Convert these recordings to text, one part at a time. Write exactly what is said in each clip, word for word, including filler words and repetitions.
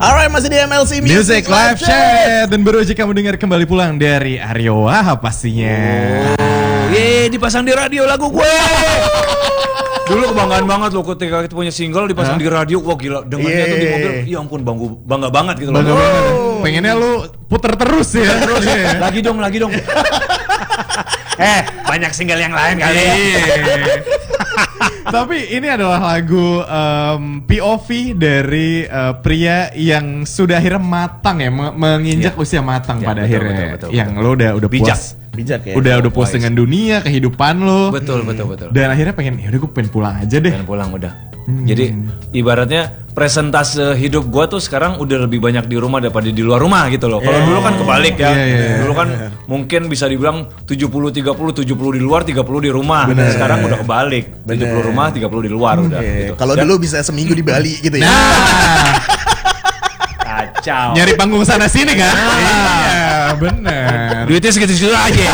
Alright, masih di M L C Music, Music Live Chat. Dan baru aja kamu dengar kembali pulang dari Aryo Wahab pastinya. Oh, ye, dipasang di radio lagu gue. Dulu kebanggaan banget loh ketika kita punya single dipasang huh? di radio. Wah gila, dengarnya yeah. tuh di mobil. Ya ampun, bangga, bangga banget gitu loh. Bangga banget. Pengennya lu puter terus ya. Terus ya. Lagi dong, lagi dong. Eh, banyak single yang lain kali. Tapi ini adalah lagu um, P O V dari uh, pria yang sudah akhirnya matang ya, menginjak ya. usia matang ya, pada betul, akhirnya. Betul, betul, yang betul. Lo udah udah bijak. puas. Bijak ya. Udah udah puas dengan dunia, kehidupan lo. Betul, betul, betul. Dan akhirnya pengen, ya udah gue pengen pulang aja deh. Pengen pulang udah. Hmm. Jadi ibaratnya presentase hidup gue tuh sekarang udah lebih banyak di rumah daripada di luar rumah gitu loh. Kalau yeah. dulu kan kebalik ya. Yeah, yeah, dulu kan yeah. mungkin bisa dibilang tujuh puluh tiga puluh, tujuh puluh di luar, tiga puluh di rumah. Bener. Sekarang udah kebalik. Bener. tujuh puluh rumah, tiga puluh di luar udah yeah. gitu. Kalau dulu bisa seminggu di Bali gitu ya. Nah. Kacau. Nyari panggung sana sini kan? Iya, bener. Duitnya segitu-segitu aja.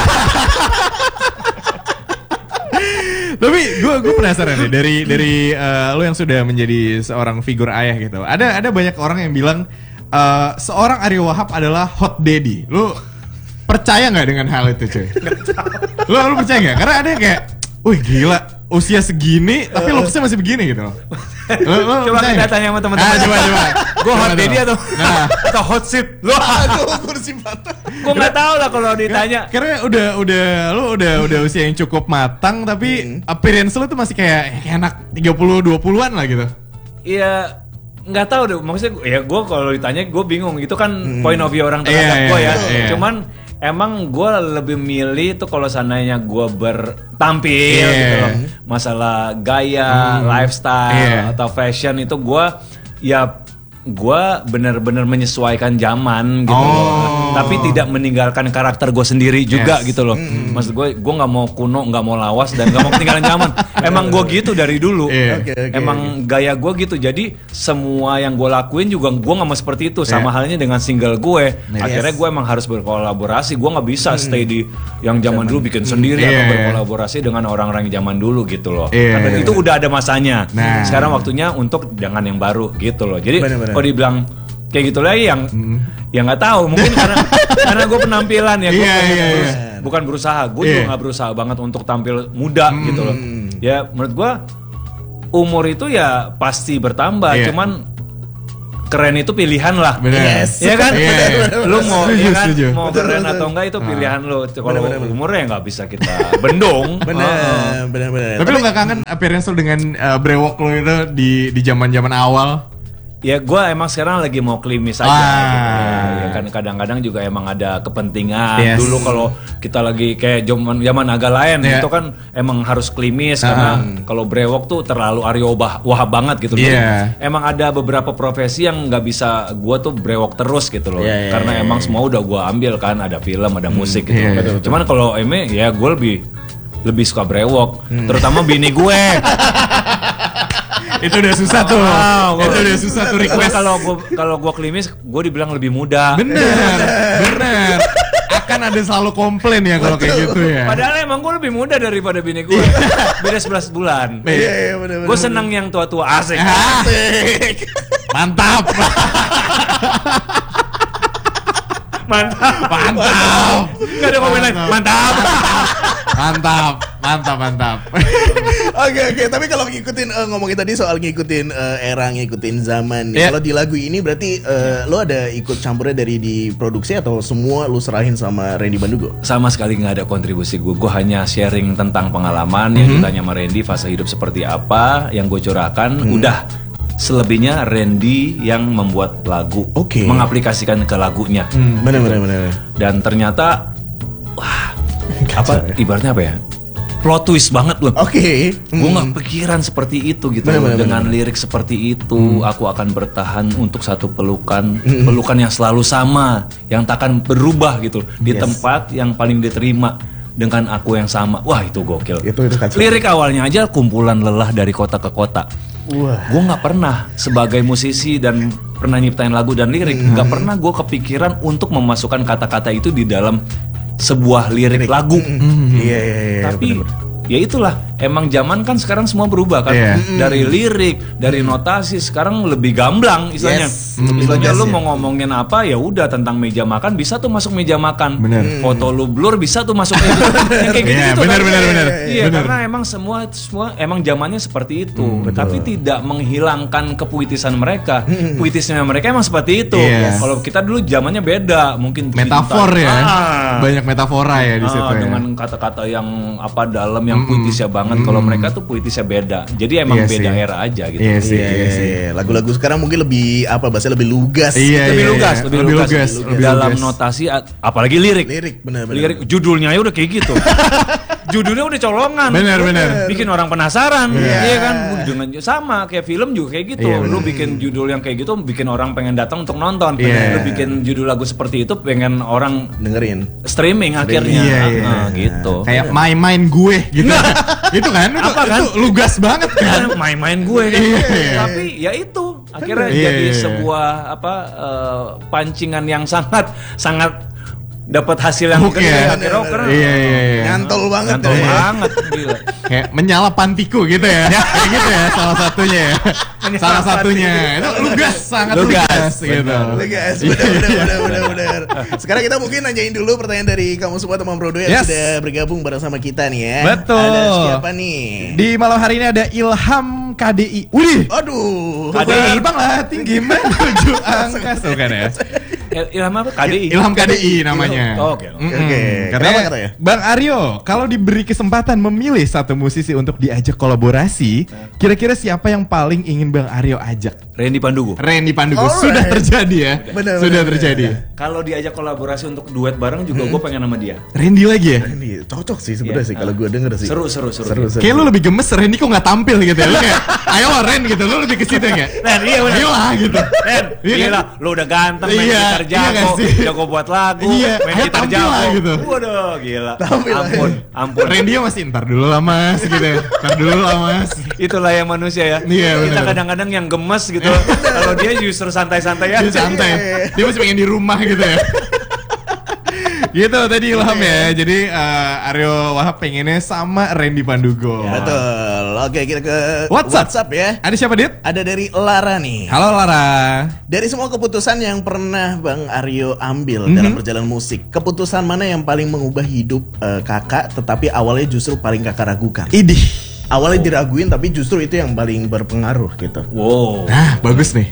Tapi gue gue penasaran nih dari dari uh, lo yang sudah menjadi seorang figur ayah gitu. Ada ada banyak orang yang bilang uh, seorang Aryo Wahab adalah hot daddy. Lo percaya nggak dengan hal itu cuy? Lo lo percaya nggak? Karena ada yang kayak, wih gila usia segini tapi looksnya masih begini gitu. Lo, lo coba kita tanya sama teman-teman. Ah, coba coba. Gue hot daddy atau nah. atau hot seat? Lo aduh kursi mata. Gue nggak tahu lah kalau ditanya. Karena udah udah lo udah udah usia yang cukup matang tapi hmm. appearance lo tuh masih kayak kayak anak tiga puluh dua puluhan lah gitu. Iya. Nggak tahu deh, maksudnya ya gue kalau ditanya gue bingung, itu kan hmm. point of view orang terhadap yeah, gue yeah, ya. Yeah. Cuman emang gue lebih milih tuh kalau seandainya gue bertampil yeah. gitu loh, masalah gaya, hmm. lifestyle yeah. atau fashion itu gue ya gue benar-benar menyesuaikan zaman gitu oh. loh, tapi tidak meninggalkan karakter gue sendiri juga yes. gitu loh. Mm. Maksud gue, gue nggak mau kuno, nggak mau lawas dan nggak mau ketinggalan zaman. Emang gue gitu dari dulu. Yeah. Okay, okay, Emang okay. gaya gue gitu. Jadi semua yang gue lakuin juga gue nggak mau seperti itu. Sama yeah. halnya dengan single gue. Yes. Akhirnya gue emang harus berkolaborasi. Gue nggak bisa mm. stay di yang zaman, zaman dulu bikin sendiri mm. atau yeah. berkolaborasi dengan orang-orang yang zaman dulu gitu loh. Yeah. Karena itu udah ada masanya. Nah. Sekarang waktunya untuk dengan yang baru gitu loh. Jadi bener-bener. Kalau dibilang kayak gitu lagi yang hmm. yang nggak tahu mungkin karena karena gue penampilan ya gue yeah, yeah, berus- yeah. bukan berusaha gue yeah. juga nggak berusaha banget untuk tampil muda hmm. gitu loh ya. Menurut gue umur itu ya pasti bertambah yeah. cuman keren itu pilihan lah. Yes. Ya kan yeah. lu mau setuju, ya kan setuju. mau betul, keren betul. atau enggak itu pilihan lu. Kalau umurnya nggak bisa kita bendung. Bener bener bener. Tapi, Tapi lu nggak kangen appearance lu dengan uh, brewok lu itu di di zaman-zaman awal? Ya gue emang sekarang lagi mau klimis aja ah. gitu. Ya kan kadang-kadang juga emang ada kepentingan. Yes. Dulu kalau kita lagi kayak zaman zaman agak lain yeah. itu kan emang harus klimis uh. karena kalau brewok tuh terlalu Aryo Wahab banget gitu. Yeah. Emang ada beberapa profesi yang nggak bisa gue tuh brewok terus gitu loh. Yeah, yeah, karena yeah, emang yeah. semua udah gue ambil kan, ada film, ada musik hmm, gitu. Yeah, betul, Cuman kalau Eme ya gue lebih lebih suka brewok, hmm. terutama bini gue. Itu udah susah tuh. Wow, itu udah susah tuh request. Kalau gua kalau gua klimis, gua dibilang lebih muda. Bener, bener. Akan ada selalu komplain ya kalau kayak gitu ya. Padahal emang gua lebih muda daripada bini gua. Beda sebelas bulan. Iya, iya, bener, Gua seneng yang tua-tua asik. Asik. Mantap. Mantap. Mantap. Enggak ada komen lain. Mantap. Mantap, mantap, mantap. Oke oke, tapi kalau ngikutin uh, ngomongin tadi soal ngikutin uh, era, ngikutin zaman. Yeah. Kalau di lagu ini berarti uh, lo ada ikut campurnya dari di produksi atau semua lo serahin sama Randy Bandugo? Sama sekali nggak ada kontribusi gue. Gue hanya sharing tentang pengalaman mm-hmm. yang ditanya sama Randy, fase hidup seperti apa, yang gue curahkan. Mm. Udah. Selebihnya Randy yang membuat lagu, okay. mengaplikasikan ke lagunya. Hmm, bener, bener, bener. Dan ternyata, wah, apa ya? Ibaratnya apa ya? Plot twist banget loh. Oke. Okay. Hmm. Gue nggak pikiran seperti itu gitu. Bener, bener, dengan bener. Lirik seperti itu, hmm. aku akan bertahan untuk satu pelukan, hmm. pelukan yang selalu sama, yang takkan berubah gitu. Di yes. tempat yang paling diterima dengan aku yang sama. Wah itu gokil. Itu, itu lirik awalnya aja kumpulan lelah dari kota ke kota. Gue nggak pernah sebagai musisi dan pernah nyiptain lagu dan lirik, nggak mm-hmm. pernah gue kepikiran untuk memasukkan kata-kata itu di dalam sebuah lirik, lirik. lagu. Mm-hmm. Yeah, yeah, yeah, Tapi bener-bener. ya itulah emang zaman kan sekarang semua berubah kan. Yeah. Dari lirik, dari notasi sekarang lebih gamblang istilahnya. Yes. Mm. Istilahnya lu Yes, mau ngomongin apa ya udah tentang meja makan bisa tuh masuk meja makan. Bener. Foto lu blur bisa tuh masuk meja makan. Yang kayak gitu Iya, tuh bener, kan. bener, bener. Iya, Bener. karena emang semua semua emang zamannya seperti itu. Tapi tidak menghilangkan kepuitisan mereka. Puitisnya mereka emang seperti itu. Yes. Kalau kita dulu zamannya beda, mungkin Metafor cinta- ya. Ah. Banyak metafora ya di Ah, situ ya. dengan kata-kata yang apa dalam yang puitisnya banget. Kalau mereka tuh puitisnya beda. Jadi emang Iya beda sih. era aja gitu. Iya sih, Iya, iya iya, sih. iya. Lagu-lagu sekarang mungkin lebih apa bahasa lebih lugas. Iya, Lebih iya, lugas, iya. lebih, Lebih lugas, lugas, lebih dalam lugas. notasi, a- apalagi lirik. Lirik benar-benar. Lirik, judulnya aja udah kayak gitu. Judulnya udah colongan. Bener, bener. Bikin orang penasaran. Iya. Iya kan? Dengan sama kayak film juga kayak gitu. Iya, Lu bikin judul yang kayak gitu bikin orang pengen datang untuk nonton. Iya. Lu bikin judul lagu seperti itu pengen orang Dengerin. streaming akhirnya. Iya, iya. Ah, gitu. Kayak my mind gue gitu. Itu kan itu, Apa kan? itu lugas banget kan. Kan main-main gue kan. Iya, iya. Tapi ya itu akhirnya Iya, jadi iya, iya. sebuah apa eh, pancingan yang sangat sangat dapat hasil yang Oke. gede. Akhirnya karena Iya, iya, iya. Nyantol banget. Nyantol ya. banget gila. Kayak menyala pantiku gitu ya. Kayak gitu ya salah satunya ya. Menyala Salah satunya. pantiku. Itu lugas, sangat Lugas, lugas, gitu. benar. Oke guys, benar benar benar benar benar. Sekarang kita mungkin nanyain dulu pertanyaan dari kamu semua teman Brodo yang Yes. sudah bergabung bersama kita nih ya. Betul. Ada siapa nih? Di malam hari ini ada Ilham K D I. Wih. Aduh. K D I. Terbang lah tinggi menuju angka. Tuh kan ya. Il- Ilham apa? K D I. Ilham K D I namanya. Oh, oke, oke. Mm-mm. Oke. Katanya, Kenapa katanya? Bang Aryo, kalau diberi kesempatan memilih satu musisi untuk diajak kolaborasi, kira-kira siapa yang paling ingin Bang Aryo ajak? Randy Pandugo. Randy Pandugo. Alright. Sudah terjadi ya. Benar, Sudah benar, terjadi. Kalau diajak kolaborasi untuk duet bareng juga gue pengen sama dia. Randy lagi ya? Ini cocok sih sebenarnya Iya. sih kalau gue denger sih. Seru, seru, seru. Seru, seru. Kayak lu lebih gemes, Randy kok gak tampil gitu ya? Lu kayak, ayo lah Ren gitu, lu lebih ke situ kayak. Ren, iya bener. Ayo lah gitu. Ren, Iya kan? gila, lu udah ganteng main Iya, gitar iya jago, gak sih? jago buat lagu, Iya, main ayo gitar tampil jago. lah gitu. Waduh, gila. Tampil lah. Ampun, ampun. Randy masih ntar dulu lah mas gitu ya. Ntar dulu lah mas. Itulah yang manusia ya. Iya, Kita bener. kadang-kadang yang gemes gitu. Kalau dia justru santai-santai aja. Dia santai. Dia masih pengen di rumah gitu ya. Gitu tadi Ilham ya. Jadi eh, Aryo Wahab pengennya sama Randy Pandugo. Betul. Oke, kita ke WhatsApp. WhatsApp ya. Ada siapa Dit? Ada dari Lara nih. Halo Lara. Dari semua keputusan yang pernah Bang Aryo ambil Mhm. dalam perjalanan musik, keputusan mana yang paling mengubah hidup eh, kakak, tetapi awalnya justru paling kakak ragukan? Idih. Awalnya diraguin, tapi justru itu yang paling berpengaruh gitu. Wow. Nah bagus nih.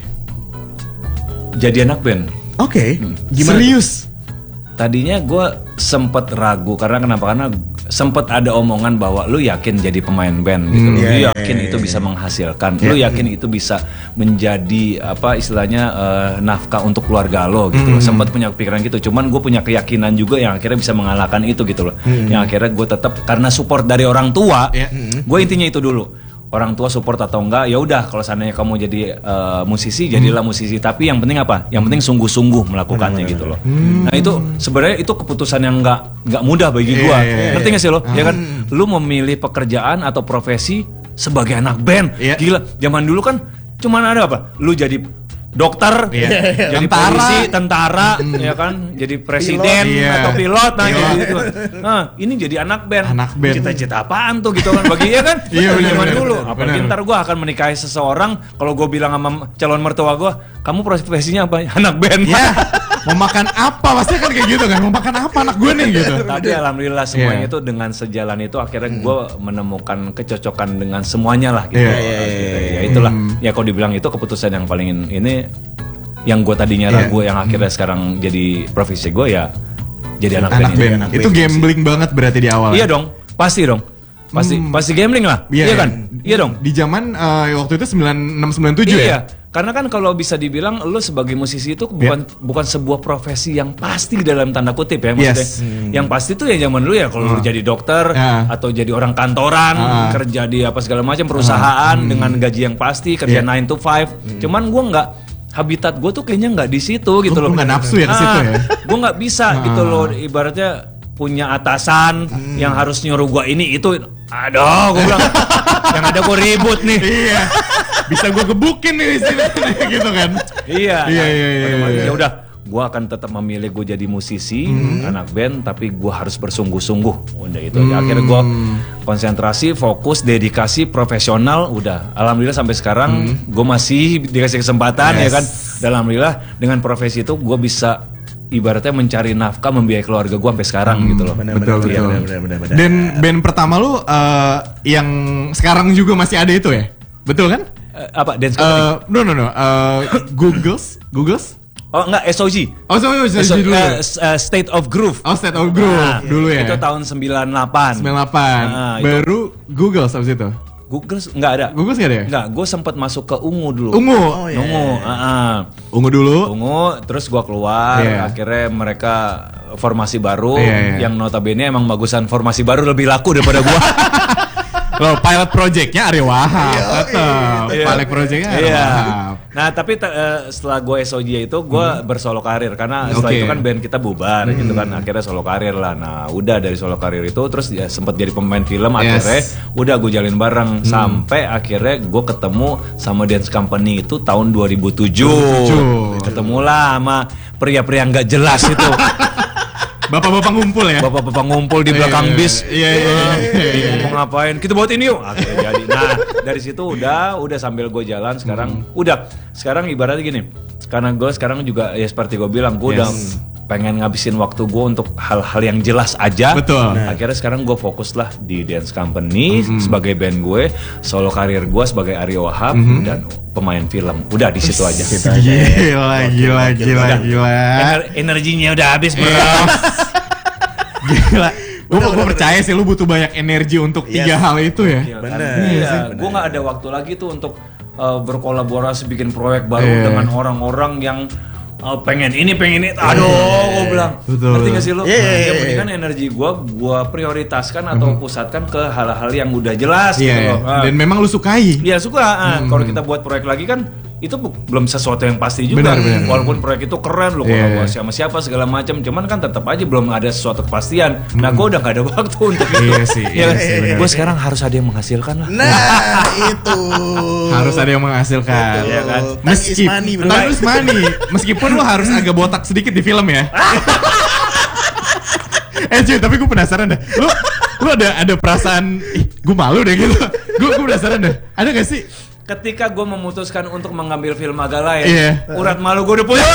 Jadi anak band. Oke, Gimana? Serius. Tadinya gue sempet ragu karena kenapa? Karena sempet ada omongan bahwa lu yakin jadi pemain band gitu, Hmm, lu iya, yakin iya, itu iya. bisa menghasilkan, lu yakin itu bisa menjadi apa istilahnya eh, nafkah untuk keluarga lo gitu. Hmm. Loh. Sempet punya pikiran gitu. Cuman gue punya keyakinan juga yang akhirnya bisa mengalahkan itu gitu loh. Yang akhirnya gue tetap karena support dari orang tua, Iya. gue intinya itu dulu. Orang tua support atau enggak, ya udah kalau seandainya kamu jadi eh, musisi, jadilah musisi. Tapi yang penting apa? Yang penting sungguh-sungguh melakukannya gitu loh. Nah itu sebenarnya itu keputusan yang enggak enggak mudah bagi Iya, gua. iya, iya. Ngerti gak sih lo? Ya kan, lu memilih pekerjaan atau profesi sebagai anak band. Iya. Gila, zaman dulu kan cuman ada apa? Lu jadi dokter, Iya. jadi Tentara. polisi, tentara, ya kan, jadi presiden Pilot. Iya. atau pilot, nah Pilot. gitu. Nah, ini jadi anak band. Anak band. Cita-cita apaan tuh gitu kan bagi ya kan? Iya, benar, Zaman benar, dulu. benar, Apalagi benar. ntar gue akan menikahi seseorang, kalau gue bilang sama calon mertua gue, kamu profesinya apa? Anak band. Ya. Mau makan apa? Pasti kan kayak gitu kan. Mau makan apa anak gue nih gitu. Tapi alhamdulillah semuanya Iya. itu dengan sejalan itu akhirnya gue menemukan kecocokan dengan semuanya lah gitu. Iya, Gitu. iya, iya, Ya itulah. Ya kalau dibilang itu keputusan yang paling ini yang gue tadinya Iya. ragu yang akhirnya sekarang jadi profesi gue ya jadi anak, Anak band. ini. band. anak Itu band gambling banget berarti di awal. Iya dong, pasti dong. Pasti pasti gambling lah. Iya, Iya kan? iya. Iya dong. Di zaman eh, waktu itu sembilan enam sembilan tujuh Iya, ya. karena kan kalau bisa dibilang lu sebagai musisi itu bukan bukan sebuah profesi yang pasti dalam tanda kutip ya maksudnya. Yes. Yang pasti tuh ya zaman dulu ya kalau lu jadi dokter Ya. atau jadi orang kantoran, Ah. kerja di apa segala macam perusahaan dengan gaji yang pasti, kerja Iya. nine to five. Cuman gua nggak habitat gue tuh kayaknya nggak di situ gitu Lu loh. nggak nafsu ya ke situ ya? Gue nggak bisa gitu loh, ibaratnya punya atasan yang harus nyuruh gue ini itu. Aduh, gue bilang yang ada gue ribut nih. Iya. Bisa gue gebukin nih di sini gitu kan. Iya. Iya, iya, iya, iya. Ya udah, gue akan tetap memilih gue jadi musisi, hmm. anak band, tapi gue harus bersungguh-sungguh. Udah itu aja. Akhirnya gue konsentrasi, fokus, dedikasi, profesional. Udah, alhamdulillah sampai sekarang hmm. gue masih dikasih kesempatan yes. ya kan. Dan alhamdulillah dengan profesi itu gue bisa ibaratnya mencari nafkah, membiayai keluarga gue sampai sekarang hmm. gitu loh. Bener, betul, betul, ya, betul. Bener, bener, bener. Dan band pertama lu uh, yang sekarang juga masih ada itu ya, betul kan? Uh, apa dance company? Uh, no no no. Uh, Googles, Googles. Oh enggak, S O G. Oh, so, so, so, dulu. Uh, uh, State of Groove. Oh, State of Groove nah, dulu ya. Itu tahun sembilan puluh delapan. sembilan puluh delapan. Nah, baru itu. Google habis itu. Google enggak ada. Google enggak ada ya? Enggak, gue sempat masuk ke Ungu dulu. Ungu. Oh, yeah. Ungu, uh-uh. Ungu dulu. Ungu, terus gue keluar, yeah. akhirnya mereka formasi baru yeah, yeah. yang notabene emang bagusan formasi baru lebih laku daripada gue. Loh, pilot projectnya Aryo Wahab, tetap. Iya. Pilot projectnya Aryo iya. Wahab. Nah, tapi uh, setelah gue S O G itu gue hmm. bersolo karir karena setelah okay. itu kan band kita bubar hmm. gitu kan, akhirnya solo karir lah. Nah, udah dari solo karir itu terus ya sempat jadi pemain film, yes. akhirnya udah gue jalin bareng hmm. sampai akhirnya gue ketemu sama dance company itu tahun dua ribu tujuh. Ketemulah sama pria-pria nggak jelas itu. Bapak-bapak ngumpul ya? Bapak-bapak ngumpul di belakang bis. Iya, iya, iya. Bingung mau ngapain? Kita buat ini yuk. Akhirnya jadi. Nah, dari situ udah, udah sambil gue jalan sekarang. Hmm. Udah, sekarang ibaratnya gini. Karena gue sekarang juga ya seperti gue bilang, gue yes. udah pengen ngabisin waktu gue untuk hal-hal yang jelas aja. Betul. Nah. Akhirnya sekarang gue fokus lah di dance company mm-hmm. sebagai band gue, solo karir gue sebagai Aryo Wahab mm-hmm. dan pemain film. Udah di situ aja. Gila, gila, gila, gila, gila. Ener- energinya udah habis bro. Gila. Gue gue percaya sih lu butuh banyak energi untuk yes. tiga hal itu ya. Benar. Iya, gue nggak ada waktu lagi tuh untuk uh, berkolaborasi bikin proyek baru yeah. dengan orang-orang yang Oh, pengen ini pengen ini, aduh, gue bilang, ngerti gak sih lo? Yeah, yeah, yeah. Mendingan energi gue, gue prioritaskan atau pusatkan ke hal-hal yang udah jelas yeah. gitu loh. Dan uh, memang lu sukai? Iya suka. Uh, hmm. Kalau kita buat proyek lagi kan, itu belum sesuatu yang pasti juga. Benar, benar. Walaupun proyek itu keren, lo yeah. kolaborasi sama siapa segala macam, cuman kan tetap aja belum ada sesuatu kepastian. Hmm. Nah, gue udah gak ada waktu untuk itu. Iya sih. Ya, iya, gue sekarang harus ada yang menghasilkan lah. Nah, itu. Harus ada yang menghasilkan. Iya kan. Meskipun harus money. Meskipun lu harus agak botak sedikit di film ya. Eh cuy, tapi gue penasaran deh. Lu lu ada ada perasaan, ih, gue malu deh gitu. Gue gue penasaran deh. Ada gak sih? Ketika gue memutuskan untuk mengambil film agak lain, yeah. urat malu gue udah putus.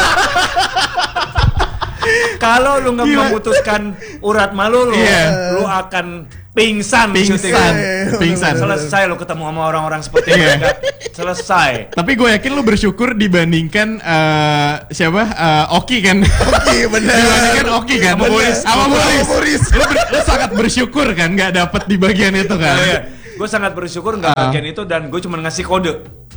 Kalau lu nggak memutuskan urat malu lu, yeah. lu akan pingsan, pingsan, pingsan. Selesai lu ketemu sama orang-orang seperti itu, yeah. selesai. Tapi gue yakin lu bersyukur dibandingkan uh, siapa? Uh, Oki kan? Oki bener. Dibandingkan Oki kan? Sama Boris. Sama Boris. Lu, ber- lu sangat bersyukur kan nggak dapet di bagian itu kan? Oh, iya. Gue sangat bersyukur nggak uh. bagian itu dan gue cuma ngasih kode.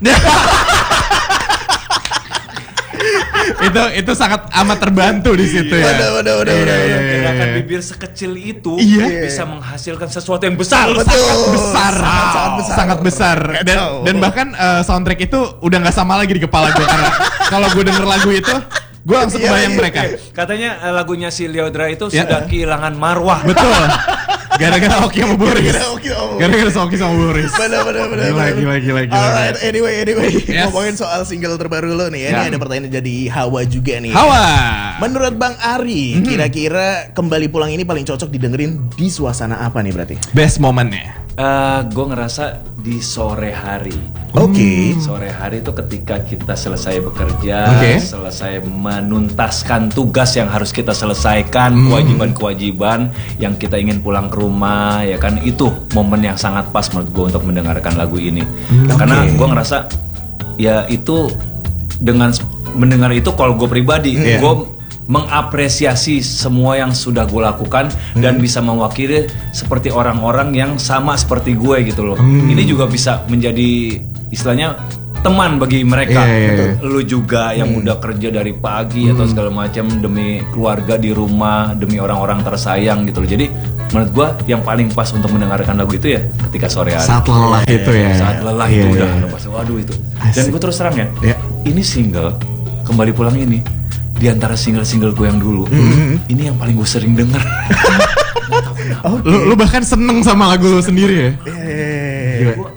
itu itu sangat amat terbantu di situ ya. Waduh, waduh, waduh, waduh. Gerakan bibir sekecil itu iya. bisa menghasilkan sesuatu yang besar, betul. sangat besar, wow. sangat besar, sangat besar. Dan dan bahkan uh, soundtrack itu udah nggak sama lagi di kepala gue karena kalau gue denger lagu itu gue langsung kebayang mereka. Katanya uh, lagunya si Leodra itu yeah. sudah kehilangan marwah. Betul. Gara-gara Oki sama Boris. Gara-gara Oki sama Boris. Benar benar benar. Gila gila gila gila. Alright, anyway anyway. Yes. Ngomongin soal single terbaru lo nih. Ya. Ini ada pertanyaan dari Hawa juga nih. Hawa. Menurut Bang Ari, mm-hmm. kira-kira Kembali Pulang ini paling cocok didengerin di suasana apa nih berarti? Best momennya. Uh, gue ngerasa di sore hari. Oke. Okay. Sore hari itu ketika kita selesai bekerja, okay. selesai menuntaskan tugas yang harus kita selesaikan, hmm. kewajiban-kewajiban yang kita ingin pulang ke rumah, ya kan, itu momen yang sangat pas menurut gue untuk mendengarkan lagu ini. Hmm, Karena okay. gue ngerasa ya itu dengan mendengar itu kalau gue pribadi, yeah. gue mengapresiasi semua yang sudah gue lakukan hmm. dan bisa mewakili seperti orang-orang yang sama seperti gue gitu loh. Hmm. Ini juga bisa menjadi istilahnya teman bagi mereka. Yeah, yeah, yeah. Lu juga yang hmm. udah kerja dari pagi hmm. atau segala macam demi keluarga di rumah, demi orang-orang tersayang gitu loh. Jadi menurut gue yang paling pas untuk mendengarkan lagu itu ya ketika sore hari. Saat lelah yeah, itu ya. Saat lelah yeah, itu yeah, udah yeah. pas. Waduh itu. Asik. Dan gue terus terang ya. Yeah. Ini single Kembali Pulang ini di antara single-single gue yang dulu, mm-hmm. ini yang paling gue sering denger. Oh, lu, lu bahkan seneng sama lagu lu sendiri ya? Yeah. Gue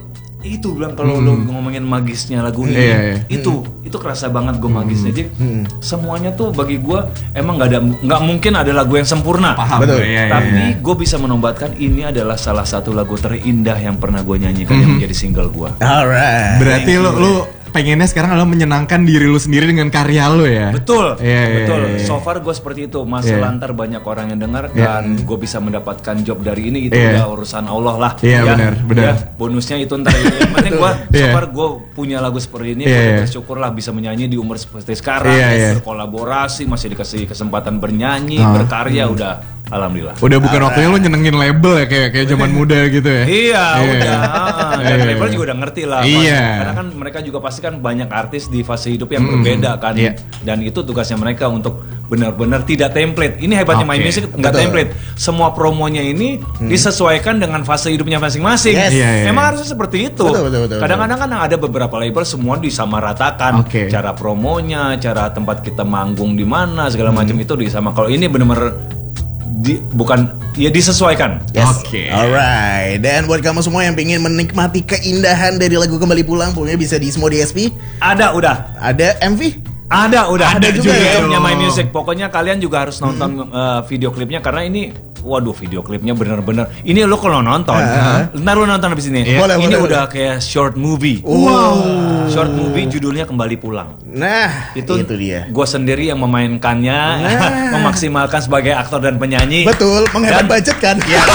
itu bilang kalau hmm. lo ngomongin magisnya lagu ini, yeah, yeah. itu hmm. itu kerasa banget gue magisnya. Jadi hmm. semuanya tuh bagi gue emang nggak ada nggak mungkin ada lagu yang sempurna. Paham. Betul. Yeah, yeah, Tapi yeah. gue bisa menobatkan ini adalah salah satu lagu terindah yang pernah gue nyanyikan hmm. yang menjadi single gue. Alright. Berarti lo lo pengennya sekarang adalah menyenangkan diri lu sendiri dengan karya lu ya. Betul, yeah, betul. Yeah, yeah. So far gue seperti itu. Masa yeah. lantar banyak orang yang dengar yeah. dan gue bisa mendapatkan job dari ini itu yeah. udah urusan Allah lah. Iya yeah, benar, benar. Ya, bonusnya itu ntar. Yang penting gue, so yeah. far gue punya lagu seperti ini. Yeah, gue yeah. bersyukur lah bisa menyanyi di umur seperti sekarang. Yeah, yeah. Berkolaborasi, masih dikasih kesempatan bernyanyi, oh. berkarya, hmm. udah. Alhamdulillah. Udah bukan Alright. waktunya lu nyenengin label ya kayak kayak zaman muda gitu ya. Iya, yeah. udah. Dan yeah. label juga udah ngerti lah. Iya. Karena kan mereka juga pasti kan banyak artis di fase hidup yang mm. berbeda kan. Yeah. Dan itu tugasnya mereka untuk benar-benar tidak template. Ini hebatnya okay. My Music nggak template. Semua promonya ini hmm. disesuaikan dengan fase hidupnya masing-masing. Yes. Yeah, yeah. Emang harusnya seperti itu. Betul, betul, betul, Kadang-kadang kan ada beberapa label semua disamaratakan. Okay. Cara promonya, cara tempat kita manggung di mana, segala hmm. macam itu disama. Kalau ini benar-benar Di, bukan ya disesuaikan. Yes. Oke. Okay. Alright. Dan buat kamu semua yang pengen menikmati keindahan dari lagu Kembali Pulang, pokoknya bisa di Smo D S P. Ada udah. Ada M V? Ada udah. Ada juga ya. Punya My Music. Pokoknya kalian juga harus nonton mm-hmm. uh, video klipnya karena ini waduh video klipnya bener-bener ini lo kalau nonton uh, uh. ntar lo nonton abis ini yeah. boleh, ini boleh, udah boleh. kayak short movie. Wow. Short movie judulnya Kembali Pulang. Nah itu, itu dia. Gue sendiri yang memainkannya. Nah. Memaksimalkan sebagai aktor dan penyanyi. Betul. Menghemat budget kan. Ya.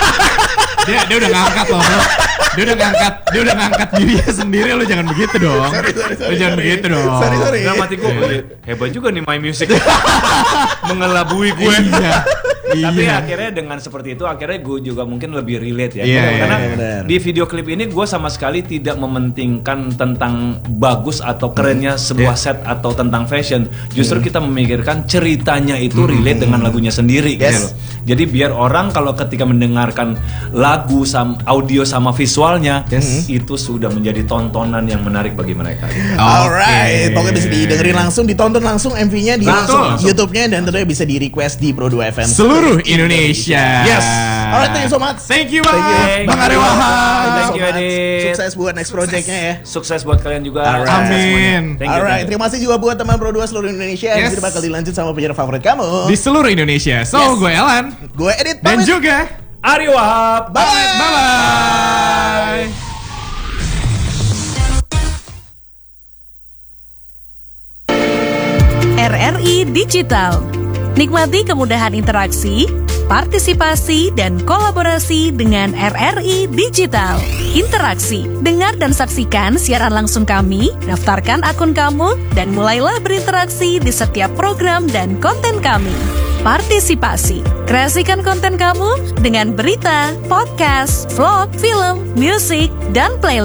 dia dia udah ngangkat loh. Dia udah ngangkat, dia udah ngangkat dirinya sendiri. Lo jangan begitu dong. Sorry, sorry, sorry, lo jangan sorry. begitu dong. Sorry, sorry. Nah, mati gue hebat juga nih My Music. Mengelabui gue. Iya. Tapi iya. akhirnya dengan seperti itu akhirnya gue juga mungkin lebih relate ya. Iya, Karena iya, di video klip ini gue sama sekali tidak mementingkan tentang bagus atau kerennya sebuah yeah. set atau tentang fashion. Justru mm. kita memikirkan ceritanya itu relate mm. dengan lagunya sendiri. Yes. Gitu loh. Jadi biar orang kalau ketika mendengarkan lagu sama audio sama visualnya yes. itu sudah menjadi tontonan yang menarik bagi mereka. Gitu. Alright, pokoknya bisa didengerin langsung, ditonton langsung M V-nya di langsung, langsung. YouTube-nya dan tentunya bisa di request di Pro dua F M. Seluruh Indonesia. Yes. Alright, thank you so much. Thank you banget, Bang Aryo Wahab. Thank you, Adit. Sukses buat next project-nya ya. Sukses buat kalian juga. Alright. Amin. Thank you, Alright, thank you. terima kasih juga buat teman Pro dua seluruh Indonesia. Yes. Yang bakal dilanjut sama penyiar favorit kamu. Di seluruh Indonesia. So, Yes. gue Elan. Gue Edit Dan pamit. juga Aryo Wahab. Bye. Bye-bye. R R I Digital. Nikmati kemudahan interaksi, partisipasi, dan kolaborasi dengan R R I Digital. Interaksi, dengar dan saksikan siaran langsung kami, daftarkan akun kamu, dan mulailah berinteraksi di setiap program dan konten kami. Partisipasi, kreasikan konten kamu dengan berita, podcast, vlog, film, musik, dan playlist.